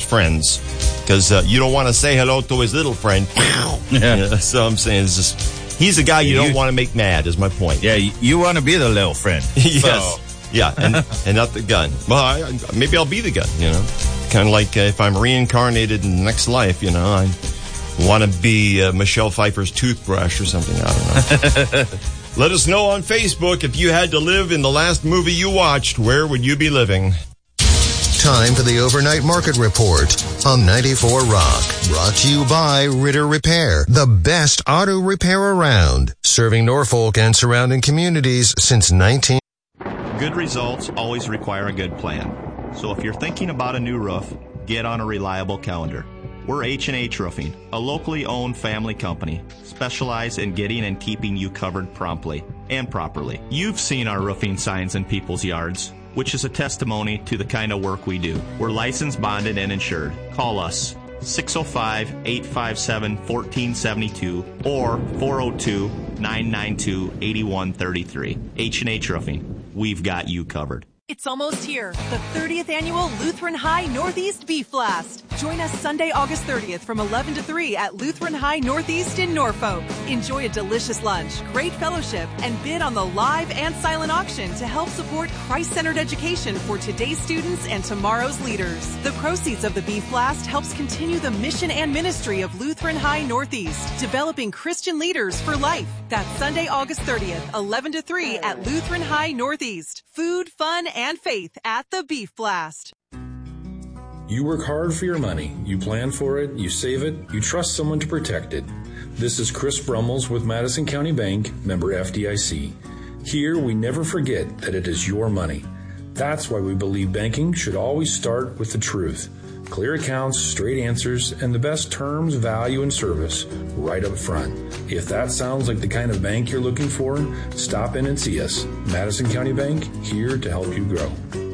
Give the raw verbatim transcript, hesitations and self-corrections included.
friends because uh, you don't want to say hello to his little friend. Yeah. Yeah, so I'm saying it's just he's a guy you yeah, don't want to make mad. Is my point. Yeah, you, you want to be the little friend. Yes. So. Yeah, and, and not the gun. Well, I, maybe I'll be the gun. You know, kind of like uh, if I'm reincarnated in the next life. You know, I want to be uh, Michelle Pfeiffer's toothbrush or something. I don't know. Let us know on Facebook if you had to live in the last movie you watched. Where would you be living? Time for the Overnight Market Report on ninety-four Rock. Brought to you by Ritter Repair, the best auto repair around. Serving Norfolk and surrounding communities since nineteen... Good results always require a good plan. So if you're thinking about a new roof, get on a reliable calendar. We're H and H Roofing, a locally owned family company, specialized in getting and keeping you covered promptly and properly. You've seen our roofing signs in people's yards, which is a testimony to the kind of work we do. We're licensed, bonded, and insured. Call us six oh five, eight five seven, one four seven two or four oh two, nine nine two, eight one three three. H and H Roofing. We've got you covered. It's almost here, the thirtieth Annual Lutheran High Northeast Beef Blast. Join us Sunday, August thirtieth from eleven to three at Lutheran High Northeast in Norfolk. Enjoy a delicious lunch, great fellowship, and bid on the live and silent auction to help support Christ-centered education for today's students and tomorrow's leaders. The proceeds of the Beef Blast helps continue the mission and ministry of Lutheran High Northeast, developing Christian leaders for life. That's Sunday, August thirtieth, eleven to three at Lutheran High Northeast. Food, fun, and faith at the Beef Blast. You work hard for your money. You plan for it. You save it. You trust someone to protect it. This is Chris Brummels with Madison County Bank, member F D I C. Here, we never forget that it is your money. That's why we believe banking should always start with the truth. Clear accounts, straight answers, and the best terms, value, and service right up front. If that sounds like the kind of bank you're looking for, stop in and see us. Madison County Bank, here to help you grow.